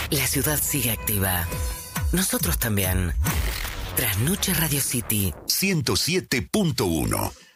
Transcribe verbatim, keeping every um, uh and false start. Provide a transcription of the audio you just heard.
La ciudad sigue activa. Nosotros también. Trasnoche Radio City ciento siete punto uno.